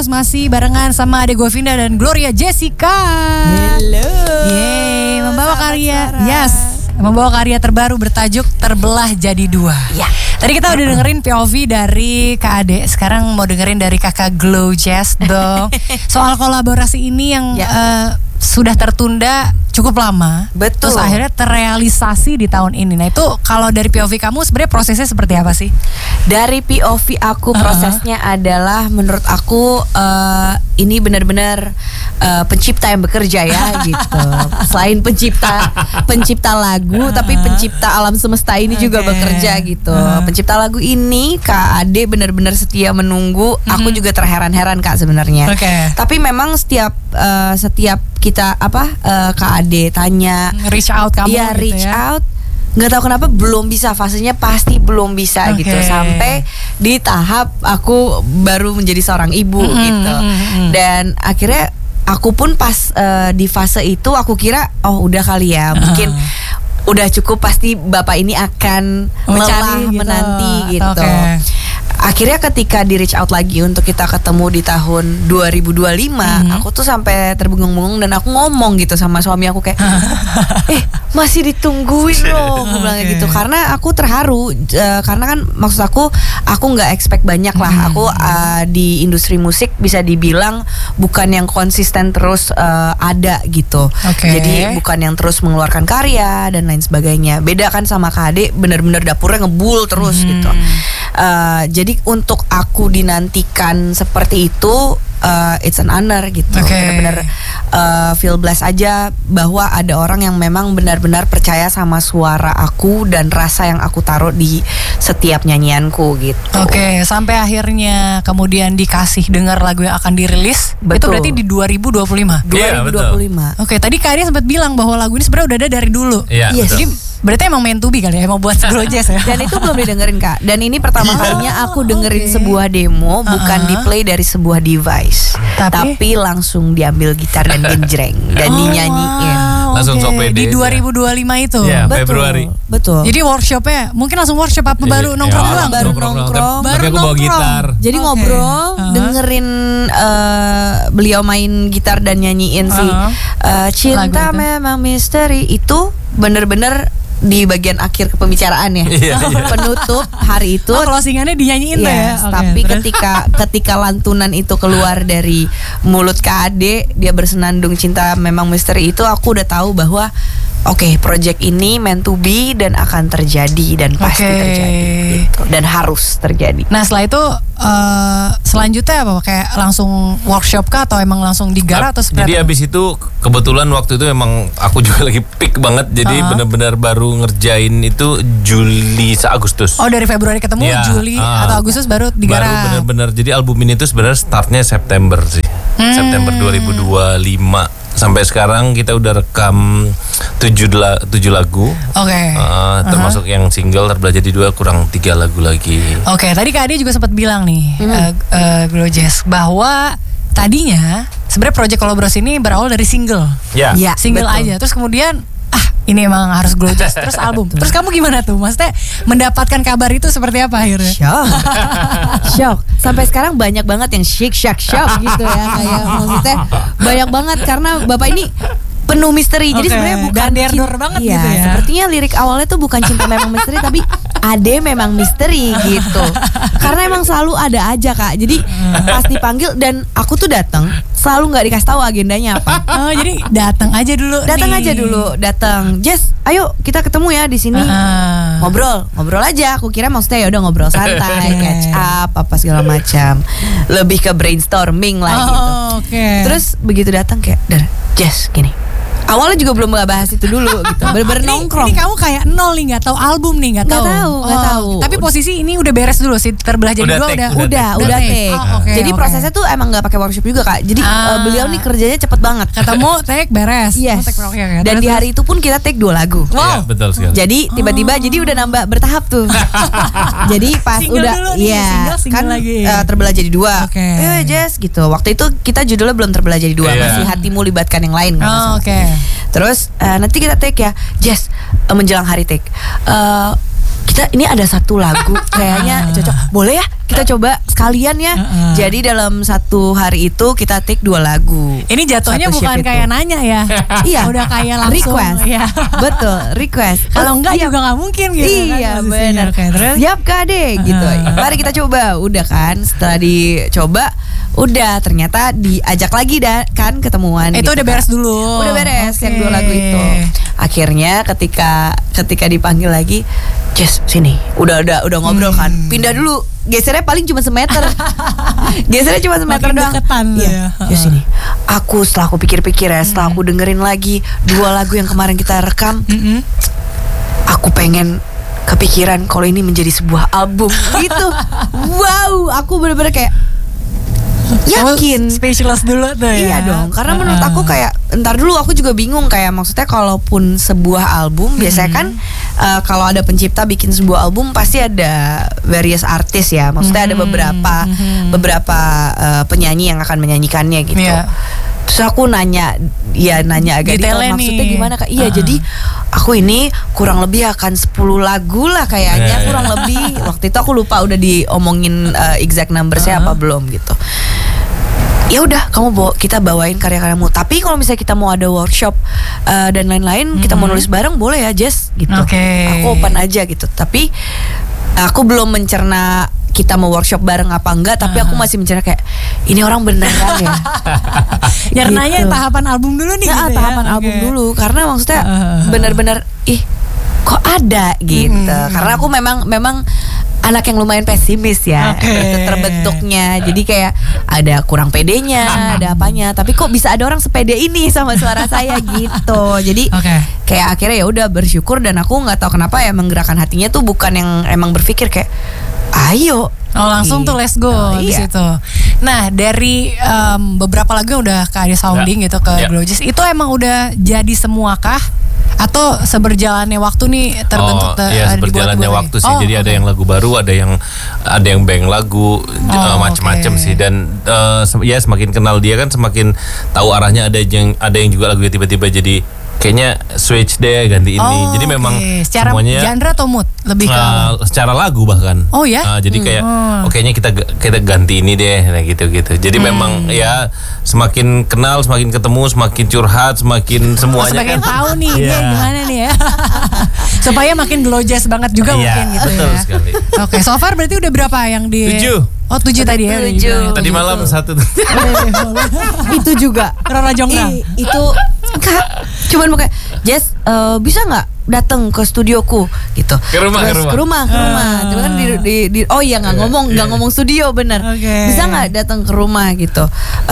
House masih barengan sama Ade Govinda dan Gloria Jessica. Hello. Yeay, membawa karya terbaru bertajuk Terbelah Jadi Dua. Ya. Tadi kita udah dengerin POV dari Kak Ade, sekarang mau dengerin dari Kakak Glow Jazz dong. Soal kolaborasi ini yang sudah tertunda cukup lama. Betul. Terus akhirnya terrealisasi di tahun ini. Nah itu kalau dari POV kamu sebenarnya prosesnya seperti apa sih? Dari POV aku prosesnya adalah menurut aku ini benar-benar pencipta yang bekerja ya gitu. Selain pencipta lagu, tapi pencipta alam semesta ini juga bekerja gitu. Pencipta lagu ini Kak Ade benar-benar setia menunggu. Aku juga terheran-heran Kak sebenarnya. Tapi memang setiap kita Kak Ade tanya reach out kamu gitu reach out, nggak tahu kenapa belum bisa, fasenya pasti belum bisa gitu, sampai di tahap aku baru menjadi seorang ibu gitu. Dan akhirnya aku pun pas di fase itu aku kira udah kali ya, mungkin udah cukup, pasti bapak ini akan menanti gitu. Akhirnya ketika di reach out lagi untuk kita ketemu di tahun 2025, aku tuh sampai terbengong-bengong dan aku ngomong gitu sama suami aku kayak, masih ditungguin loh, aku bilang gitu. Karena aku terharu, karena kan maksud aku nggak expect banyak lah. Aku di industri musik bisa dibilang bukan yang konsisten terus ada gitu. Jadi bukan yang terus mengeluarkan karya dan lain sebagainya. Beda kan sama Kak Ade, benar-benar dapurnya ngebul terus gitu. Jadi untuk aku dinantikan seperti itu, it's an honor gitu. Benar-benar feel blessed aja bahwa ada orang yang memang benar-benar percaya sama suara aku dan rasa yang aku taruh di setiap nyanyianku gitu. Sampai akhirnya kemudian dikasih dengar lagu yang akan dirilis. Betul. Itu berarti di 2025. 2025. Tadi Kak Ade sempat bilang bahwa lagu ini sebenarnya udah ada dari dulu. Jadi berarti emang meant to be kali ya, emang buat Glow Jazz ya. Dan itu belum didengerin Kak. Dan ini pertama kalinya aku dengerin sebuah demo, bukan di play dari sebuah device, tapi langsung diambil gitar dan genjreng dan dinyanyiin. Langsung so pede. Di 2025 itu. Iya, Februari. Betul. Jadi workshopnya mungkin langsung workshop apa baru nongkrong doang? Baru nongkrong. Tapi aku bawa gitar. Jadi ngobrol, dengerin beliau main gitar dan nyanyiin Cinta Memang Misteri itu bener-bener di bagian akhir pembicaraan ya. Penutup hari itu. Closingannya dinyanyiin ya. Tapi ketika lantunan itu keluar dari mulut Kak Ade, dia bersenandung Cinta Memang Misteri itu, aku udah tahu bahwa project ini meant to be dan akan terjadi dan pasti terjadi gitu. Dan harus terjadi. Nah setelah itu selanjutnya apa? Kayak langsung workshop kah atau emang langsung digarap atau seperti? Jadi abis itu kebetulan waktu itu emang aku juga lagi peak banget. Jadi benar-benar baru ngerjain itu Juli Agustus. Dari Februari ketemu Juli atau Agustus baru digarap. Baru benar-benar. Jadi album ini tuh sebenarnya startnya September sih. September 2025. Sampai sekarang kita udah rekam 7 lagu. Termasuk yang single Terbelah Jadi Dua, kurang 3 lagu lagi. Tadi Kak Ade juga sempat bilang nih, Glow Jazz, bahwa tadinya sebenarnya proyek kolaborasi ini berawal dari single. Single betul. Aja. Terus kemudian ini emang harus Glow Jazz, terus album. Terus kamu gimana tuh? Maksudnya mendapatkan kabar itu seperti apa akhirnya? Shock. Sampai sekarang banyak banget yang shock gitu ya. Kayak maksudnya banyak banget karena Bapak ini penuh misteri. Jadi sebenarnya bukan banget gitu ya. Sepertinya lirik awalnya tuh bukan Cinta Memang Misteri, tapi Ade Memang Misteri gitu. Karena emang selalu ada aja Kak. Jadi pas dipanggil dan aku tuh datang, selalu nggak dikasih tahu agendanya apa. Jadi datang aja dulu. Jess, ayo kita ketemu ya di sini. Ngobrol aja. Aku kira maksudnya ya udah ngobrol santai, catch up apa segala macam. Lebih ke brainstorming lah gitu. Terus begitu datang kayak, Jess gini. Awalnya juga belum bahas itu dulu gitu. Bener-bener nongkrong. Ini kamu kayak nol nih, nggak tahu album nih, nggak tahu. Tapi posisi ini udah beres dulu sih, Terbelah Jadi Dua udah take. Jadi prosesnya tuh emang nggak pakai workshop juga Kak. Jadi beliau nih kerjanya cepet banget. Ketemu take beres. Yes. Dan di hari itu pun kita take 2 lagu. Iya, betul sekali. Jadi tiba-tiba jadi udah nambah bertahap tuh. Jadi pas single udah single lagi. Terbelah Jadi Dua. Jess gitu. Waktu itu kita judulnya belum Terbelah Jadi Dua, masih Hatimu Libatkan Yang Lain. Terus nanti kita take ya, Jess, menjelang hari take. ini ada satu lagu kayaknya cocok, boleh ya kita coba sekalian ya. Jadi dalam satu hari itu kita take 2 lagu. Ini jatuhnya bukan kayak nanya ya. Iya, udah kayak langsung request. Ya. Betul, request. Kalau enggak juga nggak mungkin gitu. Iya benar. Siap Kak Ade gitu. Mari kita coba. Udah kan, setelah dicoba udah ternyata diajak lagi kan ketemuan. Itu gitu, udah beres dulu. Udah beres yang 2 lagu itu. Akhirnya ketika dipanggil lagi, Jess sini. Udah ngobrol kan. Pindah dulu. Gesernya paling cuma semeter. Gesernya cuma semeter doang. Iya. Jess sini. Setelah aku pikir-pikir ya, setelah aku dengerin lagi 2 lagu yang kemarin kita rekam, aku pengen kepikiran kalau ini menjadi sebuah album gitu. Wow, aku bener-bener kayak yakin. Speechless dulu tuh ya. Iya dong, karena menurut aku kayak entar dulu aku juga bingung, kayak maksudnya kalaupun sebuah album biasanya kan kalau ada pencipta bikin sebuah album pasti ada various artis ya. Maksudnya ada beberapa penyanyi yang akan menyanyikannya gitu. Terus aku nanya agak detail maksudnya gimana Kak? Iya, jadi aku ini kurang lebih akan 10 lagu lah kayaknya, kurang lebih. Waktu itu aku lupa udah diomongin exact numbersnya apa belum gitu. Ya udah, kita bawain karya-karyamu. Tapi kalau misalnya kita mau ada workshop dan lain-lain, kita mau nulis bareng boleh ya Jess gitu. Aku open aja gitu. Tapi aku belum mencerna kita mau workshop bareng apa enggak, tapi aku masih mencerna kayak ini orang beneran ya. Nyernanya gitu. Tahapan album dulu nih. Gitu tahapan album dulu, karena maksudnya bener-bener kok ada gitu. Karena aku memang anak yang lumayan pesimis ya, terbentuknya. Jadi kayak ada kurang pedenya, ada apanya. Tapi kok bisa ada orang sepede ini sama suara saya gitu. Jadi kayak akhirnya ya udah bersyukur, dan aku nggak tahu kenapa ya menggerakkan hatinya tuh bukan yang emang berpikir kayak ayo. Langsung tuh let's go di situ. Nah, dari beberapa lagu yang udah Kak Ade sounding gitu ke Glow Jazz, itu emang udah jadi semua kah? Atau seberjalannya waktu nih terbentuk seberjalannya waktu sih. Jadi ada yang lagu baru, ada yang bank lagu, macam-macam sih. Dan semakin kenal dia kan semakin tahu arahnya. Ada yang juga lagu tiba-tiba jadi kayaknya switch deh, ganti ini. Jadi memang secara semuanya genre atau mood lebih ke secara lagu bahkan. Oh ya. Jadi kayak kayaknya kita ganti ini deh, nah gitu-gitu. Jadi memang ya semakin kenal, semakin ketemu, semakin curhat, semakin semuanya semakin tahu nih dia gimana nih ya. Supaya makin glow jazz banget juga mungkin gitu betul ya. Sekali. Oke, so far berarti udah berapa yang di 7. Oh 7 tadi ya. 7. Tadi malam 1. Itu juga Rora Jonggrang. Itu Kak, cuman mau kayak Jess, bisa nggak datang ke studioku gitu. Ke rumah. Tapi kan nggak ngomong studio, bener. Bisa nggak datang ke rumah gitu.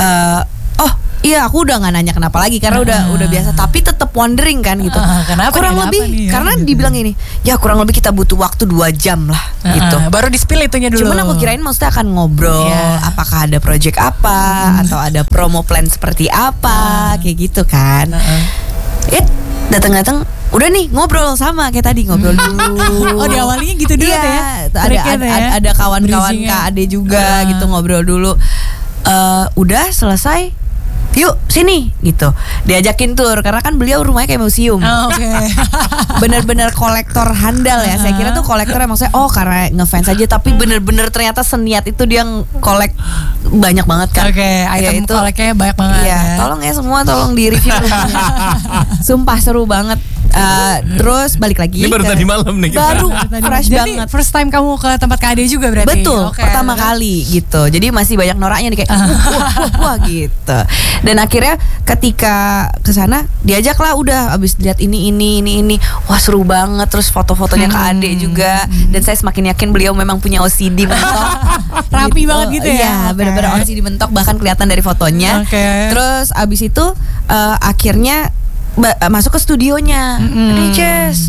Iya, aku udah nggak nanya kenapa lagi karena udah biasa, tapi tetap wondering kan gitu. Kurang lebih nih, karena dibilang ini, ya kurang lebih kita butuh waktu 2 jam lah gitu. Baru di spill itunya dulu. Cuman aku kirain maksudnya akan ngobrol, apakah ada project apa atau ada promo plan seperti apa, kayak gitu kan. Datang-datang udah nih ngobrol sama kayak tadi, ngobrol dulu. Di awalnya gitu dulu ya. Ada kawan-kawan Kak Ade juga gitu, ngobrol dulu. Udah selesai, yuk sini gitu, diajakin tur karena kan beliau rumahnya kayak museum. Bener-bener kolektor handal ya. Saya kira tuh kolektor emang karena ngefans aja, tapi bener-bener ternyata seniat itu dia kolek banyak banget kan. Item itu koleknya banyak banget. Iya, tolong ya semua, tolong di review. Sumpah seru banget. Terus balik lagi. Ini baru tadi malam nih kita. Baru fresh jadi, banget. First time kamu ke tempat Kak Ade juga berarti? Betul, pertama kali gitu. Jadi masih banyak noraknya nih kayak wah gitu. Dan akhirnya ketika kesana diajaklah, udah abis lihat ini. Wah seru banget. Terus foto-fotonya Kak Ade juga. Dan saya semakin yakin beliau memang punya OCD mentok. Rapi banget gitu ya? Iya, benar-benar OCD mentok, bahkan kelihatan dari fotonya. Terus abis itu akhirnya masuk ke studionya. Ini Jess,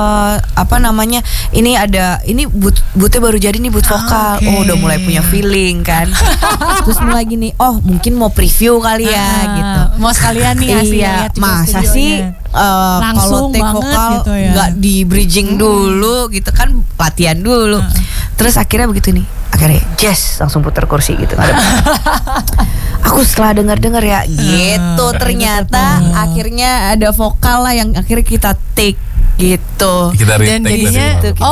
ini ada, ini bootnya baru jadi nih, boot vokal. Udah mulai punya feeling kan. Terus mulai gini, mungkin mau preview kali ya gitu. Mau sekalian nih lihat masa sih kalau take vokal gitu ya, nggak di bridging dulu gitu kan, latihan dulu. Terus akhirnya begitu nih, Jess langsung putar kursi gitu. Aku setelah dengar ya gitu, ternyata akhirnya ada vokal lah yang akhirnya kita take gitu. Kita retake. Dan jadinya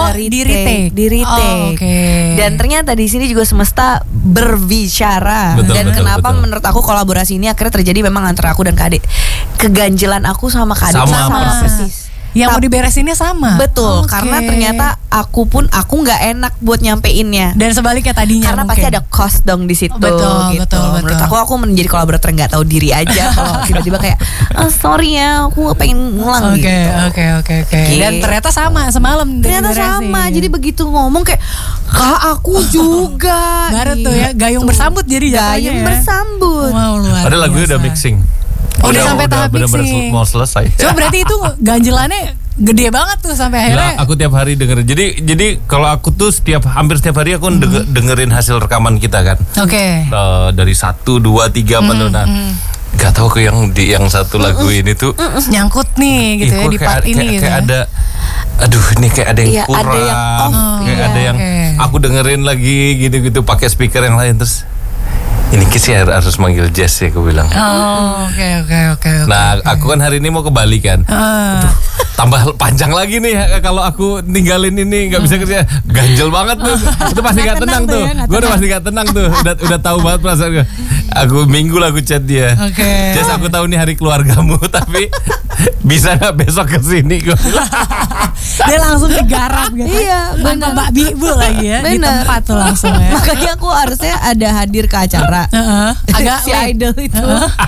di retake. Dan ternyata di sini juga semesta berbicara. Dan kenapa menurut aku kolaborasi ini akhirnya terjadi memang antara aku dan Kak Ade. Keganjilan aku sama Kak Ade sama persis. Yang mau diberesinnya sama. Betul, karena ternyata aku nggak enak buat nyampeinnya. Dan sebaliknya tadinya karena pasti ada cost dong di situ. Betul, gitu. Menurut aku menjadi kolaborator nggak tahu diri aja kalau tiba-tiba kayak sorry ya, aku pengen ngulang gitu. Oke. Dan ternyata sama semalam. Ternyata sama. Jadi begitu ngomong kayak Kak aku juga. Baru tuh ya gayung bersambut jadi gayung bersambut. Wow, luar biasa. Ada lagunya udah mixing. Udah sampai tahap mixing. Mau selesai. Coba berarti itu ganjelannya gede banget tuh sampai akhirnya. Aku tiap hari dengerin. Jadi kalau aku tuh hampir setiap hari aku dengerin hasil rekaman kita kan. Oke. Dari 1, 2, 3 penurunan. Gak tahu ke yang satu lagu ini tuh nyangkut nih gitu ya di part ini gitu. Kayak ada ini kayak ada yang kurang. Ada yang aku dengerin lagi gitu-gitu pakai speaker yang lain terus. Ini sih harus manggil Jess ya, aku bilang. Oke. Nah, aku kan hari ini mau ke Bali kan. Tambah panjang lagi nih kalau aku ninggalin ini nggak bisa kerja. Ganjel banget tuh. Itu pasti nggak tenang tuh. Gue udah pasti nggak tenang tuh. Udah tahu banget perasaan gue. Aku minggu lah aku chat dia. Jess, aku tahu nih hari keluargamu, tapi bisa nggak besok kesini? Gue bilang. Dia langsung digarap gitu. Iya, benar. Mbak Bibu lagi ya. Bener. Di tempat tuh langsung ya. Makanya aku harusnya ada hadir ke acara. Agak si idol itu.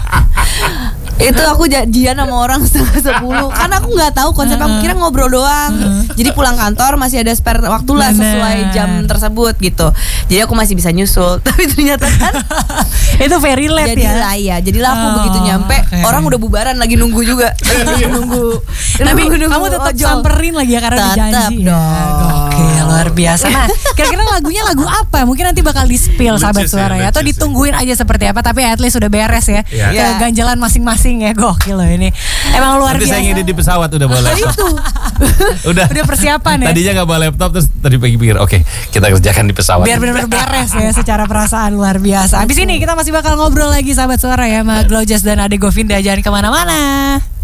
Itu aku janjian sama orang 9:30. Karena aku nggak tahu konsep, aku kira ngobrol doang. Jadi pulang kantor masih ada spare waktu lah sesuai jam tersebut gitu. Jadi aku masih bisa nyusul. Tapi ternyata kan itu very late ya. Jadilah aku begitu nyampe orang udah bubaran lagi nunggu juga. nunggu. Tapi kamu tetap samperin lagi ya karena dijanji. Oke, luar biasa. Nah, kira-kira lagunya lagu apa? Mungkin nanti bakal di-spill sahabat suara ya. Atau ditungguin aja seperti apa. Tapi at least udah beres ya. Keganjalan masing-masing ya. Gokil loh ini. Emang luar biasa. Nanti saya ngide di pesawat udah bawa laptop. Itu. udah persiapan ya. Tadinya gak bawa laptop terus tadi pikir oke, kita kerjakan di pesawat. Biar benar-benar beres ya secara perasaan, luar biasa. Habis ini kita masih bakal ngobrol lagi sahabat suara ya sama Glow Jess dan Ade Govinda. Jangan kemana-mana.